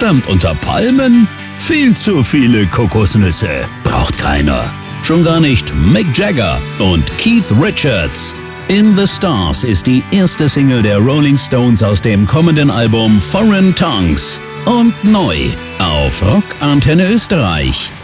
stammt unter Palmen? Viel zu viele Kokosnüsse. Braucht keiner. Schon gar nicht Mick Jagger und Keith Richards. In the Stars ist die erste Single der Rolling Stones aus dem kommenden Album Foreign Tongues. Und neu auf Rock Antenne Österreich.